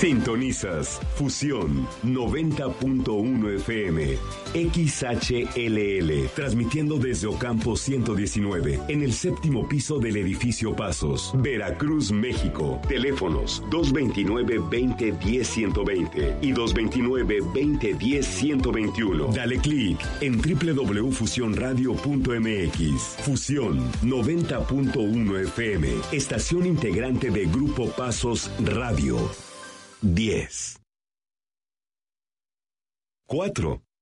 Sintonizas Fusión 90.1 FM, XHLL, transmitiendo desde Ocampo 119, en el séptimo piso del edificio Pasos, Veracruz, México. Teléfonos 229-2010-120 y 229-2010-121. Dale clic en www.fusionradio.mx. Fusión 90.1 FM, estación integrante de Grupo Pasos Radio. 10. 4.